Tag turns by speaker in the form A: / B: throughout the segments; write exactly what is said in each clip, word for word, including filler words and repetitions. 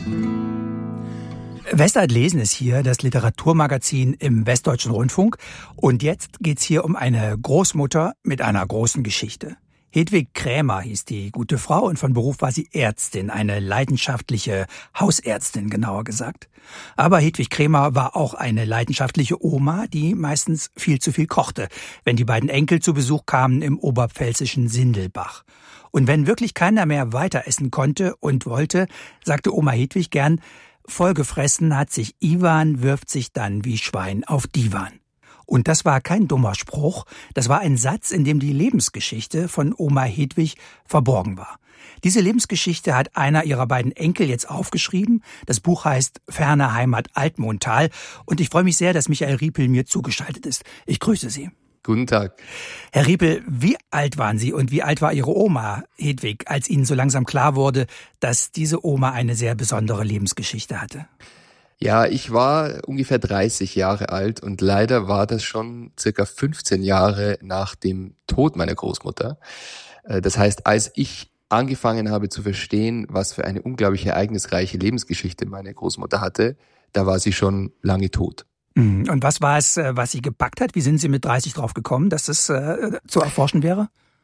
A: Westart lesen ist hier das Literaturmagazin im Westdeutschen Rundfunk. Und jetzt geht's hier um eine Großmutter mit einer großen Geschichte. Hedwig Krämer hieß die gute Frau und von Beruf war sie Ärztin, eine leidenschaftliche Hausärztin, genauer gesagt. Aber Hedwig Krämer war auch eine leidenschaftliche Oma, die meistens viel zu viel kochte, wenn die beiden Enkel zu Besuch kamen im oberpfälzischen Sindelbach. Und wenn wirklich keiner mehr weiter essen konnte und wollte, sagte Oma Hedwig gern, vollgefressen hat sich Iwan, wirft sich dann wie Schwein auf Diwan. Und das war kein dummer Spruch, das war ein Satz, in dem die Lebensgeschichte von Oma Hedwig verborgen war. Diese Lebensgeschichte hat einer ihrer beiden Enkel jetzt aufgeschrieben. Das Buch heißt Ferne Heimat Altmontal und ich freue mich sehr, dass Michael Riepel mir zugeschaltet ist. Ich grüße Sie.
B: Guten Tag.
A: Herr Riepel, wie alt waren Sie und wie alt war Ihre Oma Hedwig, als Ihnen so langsam klar wurde, dass diese Oma eine sehr besondere Lebensgeschichte hatte?
B: Ja, ich war ungefähr dreißig Jahre alt und leider war das schon circa fünfzehn Jahre nach dem Tod meiner Großmutter. Das heißt, als ich angefangen habe zu verstehen, was für eine unglaublich ereignisreiche Lebensgeschichte meine Großmutter hatte, da war sie schon lange tot.
A: Und was war es, was Sie gepackt hat? Wie sind Sie mit dreißig drauf gekommen, dass es äh, zu erforschen wäre?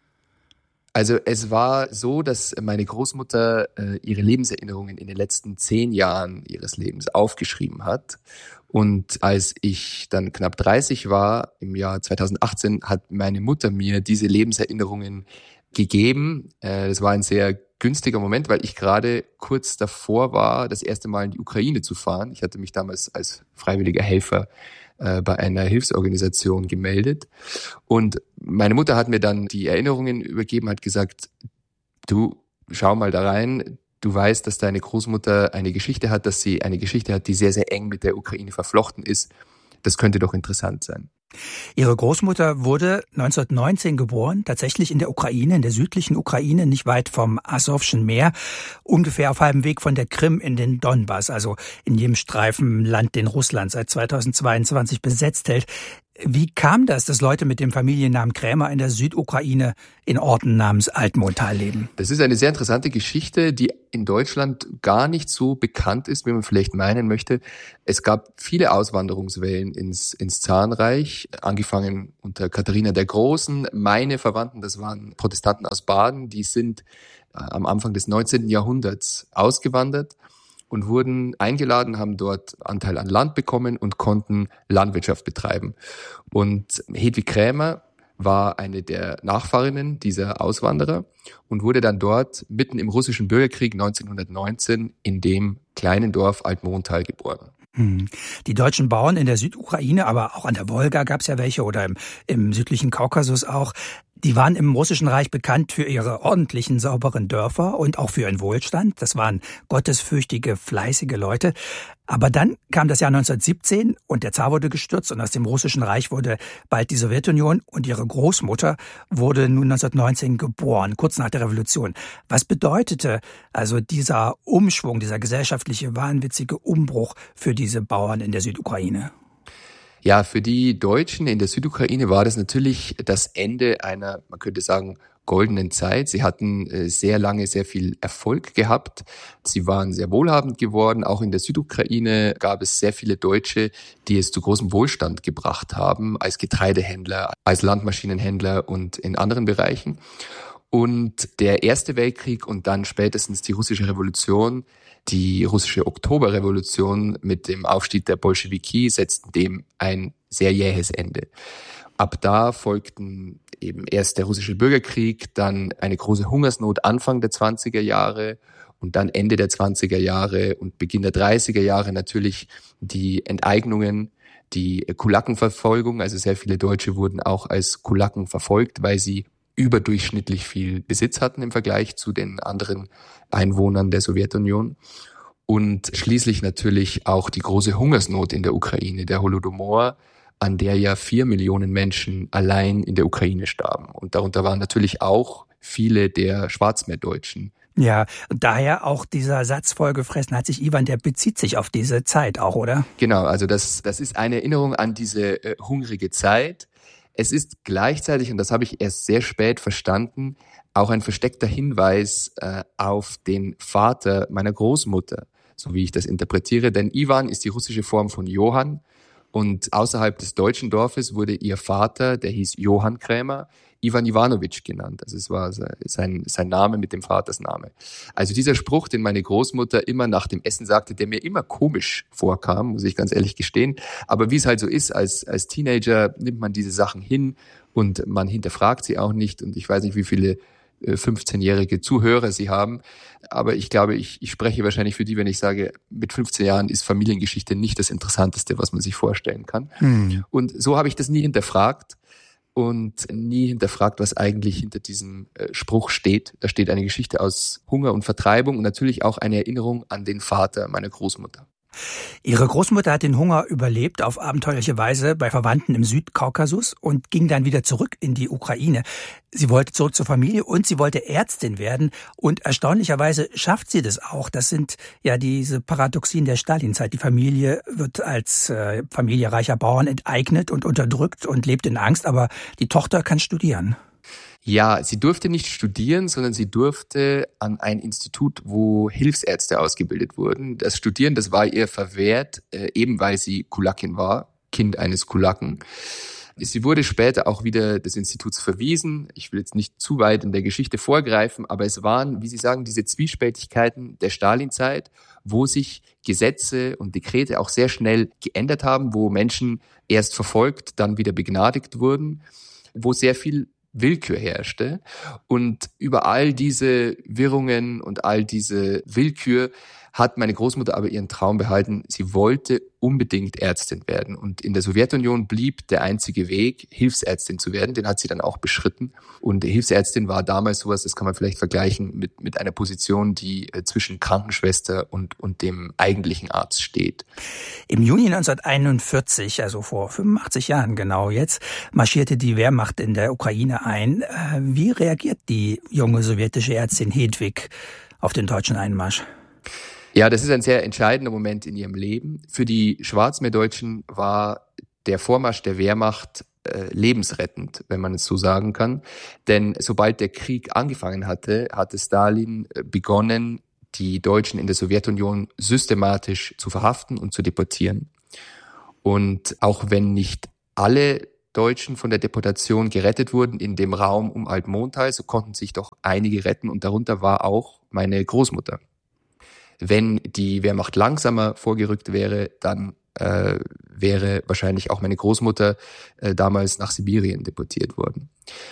B: Also es war so, dass meine Großmutter äh, ihre Lebenserinnerungen in den letzten zehn Jahren ihres Lebens aufgeschrieben hat. Und als ich dann knapp dreißig war, im Jahr zweitausendachtzehn, hat meine Mutter mir diese Lebenserinnerungen gegeben. Äh, das war ein sehr günstiger Moment, weil ich gerade kurz davor war, das erste Mal in die Ukraine zu fahren. Ich hatte mich damals als freiwilliger Helfer äh, bei einer Hilfsorganisation gemeldet. Und meine Mutter hat mir dann die Erinnerungen übergeben, hat gesagt, du, schau mal da rein, du weißt, dass deine Großmutter eine Geschichte hat, dass sie eine Geschichte hat, die sehr, sehr eng mit der Ukraine verflochten ist. Das könnte doch interessant sein.
A: Ihre Großmutter wurde neunzehnhundertneunzehn geboren, tatsächlich in der Ukraine, in der südlichen Ukraine, nicht weit vom Asowschen Meer, ungefähr auf halbem Weg von der Krim in den Donbass, also in jedem Streifen Land, den Russland seit zweitausendzweiundzwanzig besetzt hält. Wie kam das, dass Leute mit dem Familiennamen Krämer in der Südukraine in Orten namens Altmontal leben?
B: Das ist eine sehr interessante Geschichte, die in Deutschland gar nicht so bekannt ist, wie man vielleicht meinen möchte. Es gab viele Auswanderungswellen ins, ins Zarenreich, angefangen unter Katharina der Großen. Meine Verwandten, das waren Protestanten aus Baden, die sind äh, am Anfang des neunzehnten Jahrhunderts ausgewandert und wurden eingeladen, haben dort Anteil an Land bekommen und konnten Landwirtschaft betreiben. Und Hedwig Krämer war eine der Nachfahrinnen dieser Auswanderer und wurde dann dort mitten im russischen Bürgerkrieg neunzehnhundertneunzehn in dem kleinen Dorf Altmontal geboren.
A: Die deutschen Bauern in der Südukraine, aber auch an der Wolga gab es ja welche oder im, im südlichen Kaukasus auch, die waren im Russischen Reich bekannt für ihre ordentlichen, sauberen Dörfer und auch für ihren Wohlstand. Das waren gottesfürchtige, fleißige Leute. Aber dann kam das Jahr neunzehnhundertsiebzehn und der Zar wurde gestürzt und aus dem Russischen Reich wurde bald die Sowjetunion und ihre Großmutter wurde nun neunzehnhundertneunzehn geboren, kurz nach der Revolution. Was bedeutete also dieser Umschwung, dieser gesellschaftliche, wahnwitzige Umbruch für diese Bauern in der Südukraine?
B: Ja, für die Deutschen in der Südukraine war das natürlich das Ende einer, man könnte sagen, goldenen Zeit. Sie hatten äh, sehr lange sehr viel Erfolg gehabt. Sie waren sehr wohlhabend geworden. Auch in der Südukraine gab es sehr viele Deutsche, die es zu großem Wohlstand gebracht haben, als Getreidehändler, als Landmaschinenhändler und in anderen Bereichen. Und der Erste Weltkrieg und dann spätestens die russische Revolution, die russische Oktoberrevolution mit dem Aufstieg der Bolschewiki setzten dem ein sehr jähes Ende. Ab da folgten eben erst der russische Bürgerkrieg, dann eine große Hungersnot Anfang der zwanziger Jahre und dann Ende der zwanziger Jahre und Beginn der dreißiger Jahre natürlich die Enteignungen, die Kulakenverfolgung. Also sehr viele Deutsche wurden auch als Kulaken verfolgt, weil sie überdurchschnittlich viel Besitz hatten im Vergleich zu den anderen Einwohnern der Sowjetunion. Und schließlich natürlich auch die große Hungersnot in der Ukraine, der Holodomor, an der ja vier Millionen Menschen allein in der Ukraine starben. Und darunter waren natürlich auch viele der Schwarzmeerdeutschen.
A: Ja, und daher auch dieser Satz vollgefressen hat sich Iwan, der bezieht sich auf diese Zeit auch, oder?
B: Genau, also das, das ist eine Erinnerung an diese äh, hungrige Zeit. Es ist gleichzeitig, und das habe ich erst sehr spät verstanden, auch ein versteckter Hinweis äh, auf den Vater meiner Großmutter. so wie ich das interpretiere. Denn Iwan ist die russische Form von Johann und außerhalb des deutschen Dorfes wurde ihr Vater, der hieß Johann Krämer, Iwan Iwanowitsch genannt. Also es war sein, sein Name mit dem Vatersname. Also dieser Spruch, den meine Großmutter immer nach dem Essen sagte, der mir immer komisch vorkam, muss ich ganz ehrlich gestehen. Aber wie es halt so ist, als, als Teenager nimmt man diese Sachen hin und man hinterfragt sie auch nicht. Und ich weiß nicht, wie viele fünfzehnjährige Zuhörer sie haben. Aber ich glaube, ich, ich spreche wahrscheinlich für die, wenn ich sage, mit fünfzehn Jahren ist Familiengeschichte nicht das Interessanteste, was man sich vorstellen kann. Hm. Und so habe ich das nie hinterfragt und nie hinterfragt, was eigentlich hinter diesem äh, Spruch steht. Da steht eine Geschichte aus Hunger und Vertreibung und natürlich auch eine Erinnerung an den Vater meiner Großmutter.
A: Ihre Großmutter hat den Hunger überlebt auf abenteuerliche Weise bei Verwandten im Südkaukasus und ging dann wieder zurück in die Ukraine. Sie wollte zurück zur Familie und sie wollte Ärztin werden und erstaunlicherweise schafft sie das auch. Das sind ja diese Paradoxien der Stalinzeit. Die Familie wird als äh, Familie reicher Bauern enteignet und unterdrückt und lebt in Angst, aber die Tochter kann studieren.
B: Ja, sie durfte nicht studieren, sondern sie durfte an ein Institut, wo Hilfsärzte ausgebildet wurden. Das Studieren, das war ihr verwehrt, äh, eben weil sie Kulakin war, Kind eines Kulaken. Sie wurde später auch wieder des Instituts verwiesen. Ich will jetzt nicht zu weit in der Geschichte vorgreifen, aber es waren, wie Sie sagen, diese Zwiespältigkeiten der Stalinzeit, wo sich Gesetze und Dekrete auch sehr schnell geändert haben, wo Menschen erst verfolgt, dann wieder begnadigt wurden, wo sehr viel Willkür herrschte. Und über all diese Wirrungen und all diese Willkür hat meine Großmutter aber ihren Traum behalten. Sie wollte unbedingt Ärztin werden. Und in der Sowjetunion blieb der einzige Weg, Hilfsärztin zu werden. Den hat sie dann auch beschritten. Und Hilfsärztin war damals sowas, das kann man vielleicht vergleichen mit, mit einer Position, die äh, zwischen Krankenschwester und, und dem eigentlichen Arzt steht.
A: Im Juni neunzehnhunderteinundvierzig, also vor fünfundachtzig Jahren genau jetzt, marschierte die Wehrmacht in der Ukraine ein. Wie reagiert die junge sowjetische Ärztin Hedwig auf den deutschen Einmarsch?
B: Ja, das ist ein sehr entscheidender Moment in ihrem Leben. Für die Schwarzmeerdeutschen war der Vormarsch der Wehrmacht äh, lebensrettend, wenn man es so sagen kann. Denn sobald der Krieg angefangen hatte, hatte Stalin begonnen, die Deutschen in der Sowjetunion systematisch zu verhaften und zu deportieren. Und auch wenn nicht alle Deutschen von der Deportation gerettet wurden in dem Raum um Altmontal, so konnten sich doch einige retten und darunter war auch meine Großmutter. Wenn die Wehrmacht langsamer vorgerückt wäre, dann äh, wäre wahrscheinlich auch meine Großmutter äh, damals nach Sibirien deportiert worden.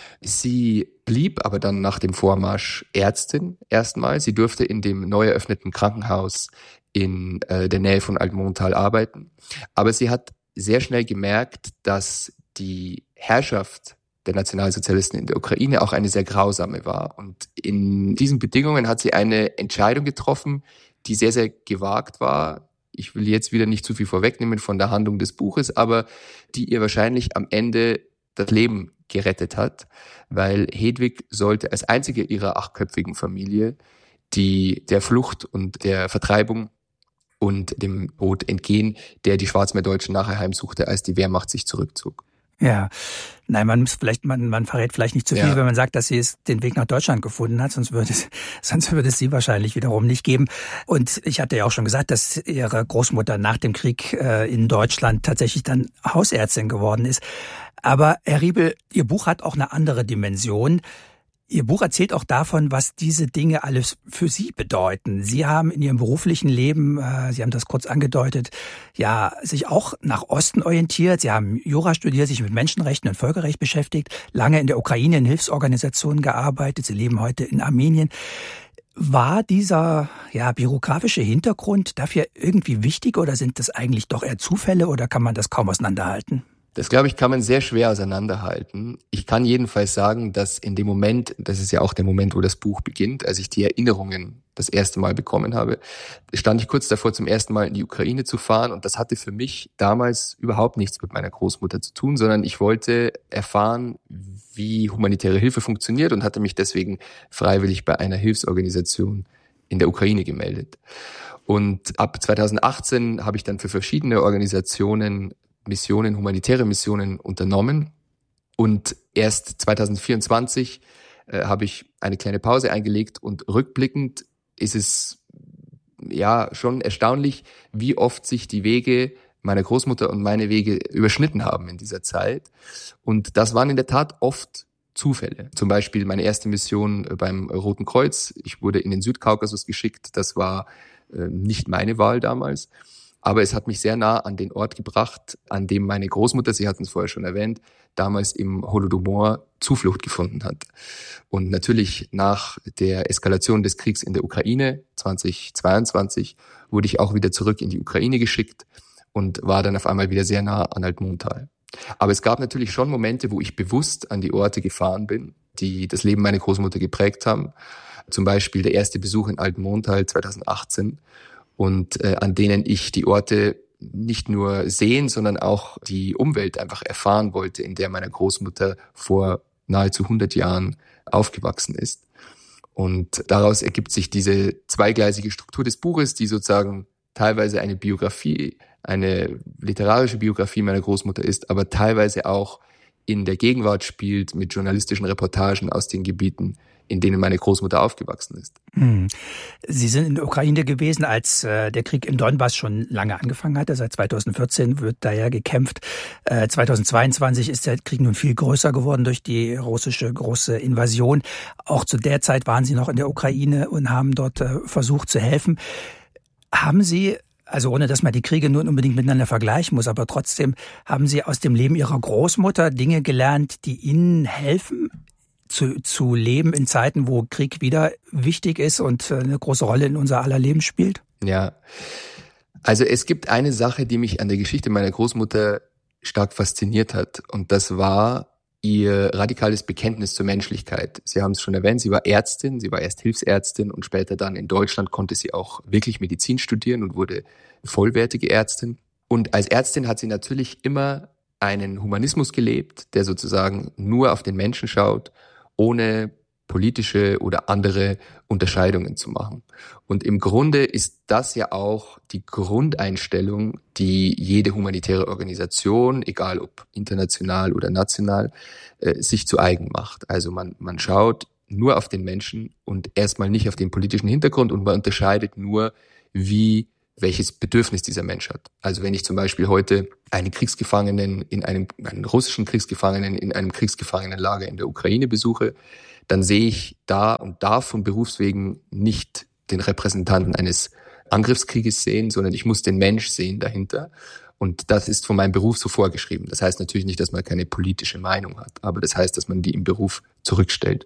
B: Sie blieb aber dann nach dem Vormarsch Ärztin erstmal. Sie durfte in dem neu eröffneten Krankenhaus in äh, der Nähe von Altmontal arbeiten. Aber sie hat sehr schnell gemerkt, dass die Herrschaft der Nationalsozialisten in der Ukraine auch eine sehr grausame war. Und in diesen Bedingungen hat sie eine Entscheidung getroffen, die sehr, sehr gewagt war. Ich will jetzt wieder nicht zu viel vorwegnehmen von der Handlung des Buches, aber die ihr wahrscheinlich am Ende das Leben gerettet hat, weil Hedwig sollte als einzige ihrer achtköpfigen Familie, die der Flucht und der Vertreibung und dem Tod entgehen, der die Schwarzmeerdeutschen nachher heimsuchte, als die Wehrmacht sich zurückzog.
A: Ja, nein, man muss vielleicht, man, man verrät vielleicht nicht zu viel, ja, wenn man sagt, dass sie es den Weg nach Deutschland gefunden hat, sonst würde es, sonst würde es sie wahrscheinlich wiederum nicht geben. Und ich hatte ja auch schon gesagt, dass ihre Großmutter nach dem Krieg äh, in Deutschland tatsächlich dann Hausärztin geworden ist. Aber Herr Riebel, Ihr Buch hat auch eine andere Dimension. Ihr Buch erzählt auch davon, was diese Dinge alles für Sie bedeuten. Sie haben in Ihrem beruflichen Leben, äh, Sie haben das kurz angedeutet, ja, sich auch nach Osten orientiert. Sie haben Jura studiert, sich mit Menschenrechten und Völkerrecht beschäftigt, lange in der Ukraine in Hilfsorganisationen gearbeitet. Sie leben heute in Armenien. War dieser, ja, biografische Hintergrund dafür irgendwie wichtig oder sind das eigentlich doch eher Zufälle oder kann man das kaum auseinanderhalten?
B: Das, glaube ich, kann man sehr schwer auseinanderhalten. Ich kann jedenfalls sagen, dass in dem Moment, das ist ja auch der Moment, wo das Buch beginnt, als ich die Erinnerungen das erste Mal bekommen habe, stand ich kurz davor, zum ersten Mal in die Ukraine zu fahren. Und das hatte für mich damals überhaupt nichts mit meiner Großmutter zu tun, sondern ich wollte erfahren, wie humanitäre Hilfe funktioniert und hatte mich deswegen freiwillig bei einer Hilfsorganisation in der Ukraine gemeldet. Und ab zweitausendachtzehn habe ich dann für verschiedene Organisationen Missionen, humanitäre Missionen unternommen. Und erst zweitausendvierundzwanzig äh, habe ich eine kleine Pause eingelegt und rückblickend ist es ja schon erstaunlich, wie oft sich die Wege meiner Großmutter und meine Wege überschnitten haben in dieser Zeit. Und das waren in der Tat oft Zufälle. Zum Beispiel meine erste Mission beim Roten Kreuz. Ich wurde in den Südkaukasus geschickt. Das war äh, nicht meine Wahl damals. Aber es hat mich sehr nah an den Ort gebracht, an dem meine Großmutter, Sie hatten es vorher schon erwähnt, damals im Holodomor Zuflucht gefunden hat. Und natürlich nach der Eskalation des Kriegs in der Ukraine zweitausendzweiundzwanzig wurde ich auch wieder zurück in die Ukraine geschickt und war dann auf einmal wieder sehr nah an Altmontal. Aber es gab natürlich schon Momente, wo ich bewusst an die Orte gefahren bin, die das Leben meiner Großmutter geprägt haben. Zum Beispiel der erste Besuch in Altmontal zweitausendachtzehn und äh, an denen ich die Orte nicht nur sehen, sondern auch die Umwelt einfach erfahren wollte, in der meine Großmutter vor nahezu hundert Jahren aufgewachsen ist. Und daraus ergibt sich diese zweigleisige Struktur des Buches, die sozusagen teilweise eine Biografie, eine literarische Biografie meiner Großmutter ist, aber teilweise auch in der Gegenwart spielt mit journalistischen Reportagen aus den Gebieten, in denen meine Großmutter aufgewachsen ist.
A: Hm. Sie sind in der Ukraine gewesen, als äh, der Krieg im Donbass schon lange angefangen hatte. Seit zweitausendvierzehn wird da ja gekämpft. Äh, zweitausendzweiundzwanzig ist der Krieg nun viel größer geworden durch die russische große Invasion. Auch zu der Zeit waren Sie noch in der Ukraine und haben dort äh, versucht zu helfen. Haben Sie, also ohne dass man die Kriege nur unbedingt miteinander vergleichen muss, aber trotzdem, haben Sie aus dem Leben Ihrer Großmutter Dinge gelernt, die Ihnen helfen, zu, zu leben in Zeiten, wo Krieg wieder wichtig ist und eine große Rolle in unser aller Leben spielt?
B: Ja, also es gibt eine Sache, die mich an der Geschichte meiner Großmutter stark fasziniert hat, und das war ihr radikales Bekenntnis zur Menschlichkeit. Sie haben es schon erwähnt, sie war Ärztin, sie war erst Hilfsärztin und später dann in Deutschland konnte sie auch wirklich Medizin studieren und wurde vollwertige Ärztin. Und als Ärztin hat sie natürlich immer einen Humanismus gelebt, der sozusagen nur auf den Menschen schaut, ohne politische oder andere Unterscheidungen zu machen. Und im Grunde ist das ja auch die Grundeinstellung, die jede humanitäre Organisation, egal ob international oder national, äh, sich zu eigen macht. Also man, man schaut nur auf den Menschen und erstmal nicht auf den politischen Hintergrund, und man unterscheidet nur, wie welches Bedürfnis dieser Mensch hat. Also wenn ich zum Beispiel heute einen Kriegsgefangenen in einem, einen russischen Kriegsgefangenen in einem Kriegsgefangenenlager in der Ukraine besuche, dann sehe ich da und darf von Berufswegen nicht den Repräsentanten eines Angriffskrieges sehen, sondern ich muss den Mensch sehen dahinter. Und das ist von meinem Beruf so vorgeschrieben. Das heißt natürlich nicht, dass man keine politische Meinung hat, aber das heißt, dass man die im Beruf zurückstellt.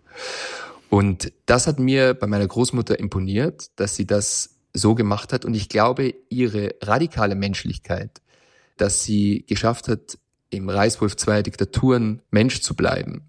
B: Und das hat mir bei meiner Großmutter imponiert, dass sie das so gemacht hat. Und ich glaube, ihre radikale Menschlichkeit, dass sie geschafft hat, im Reichswolf zweier Diktaturen Mensch zu bleiben,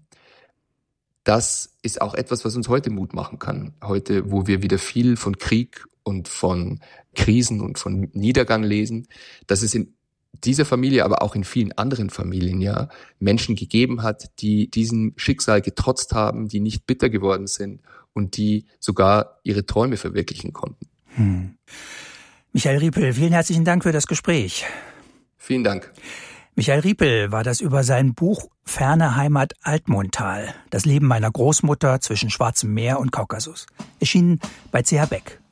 B: das ist auch etwas, was uns heute Mut machen kann. Heute, wo wir wieder viel von Krieg und von Krisen und von Niedergang lesen, dass es in dieser Familie, aber auch in vielen anderen Familien ja Menschen gegeben hat, die diesem Schicksal getrotzt haben, die nicht bitter geworden sind und die sogar ihre Träume verwirklichen konnten.
A: Hm. Michael Riepel, vielen herzlichen Dank für das Gespräch.
B: Vielen Dank.
A: Michael Riepel war das über sein Buch Ferne Heimat Altmontal, das Leben meiner Großmutter zwischen Schwarzem Meer und Kaukasus. Erschienen bei C H Beck.